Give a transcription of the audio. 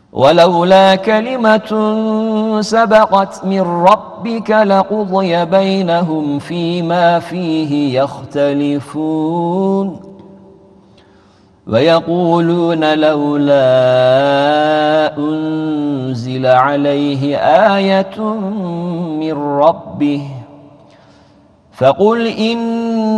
ولولا كلمة سبقت من ربك لقضي بينهم فيما فيه يختلفون ويقولون لولا أنزل عليه آية من ربه فقل إن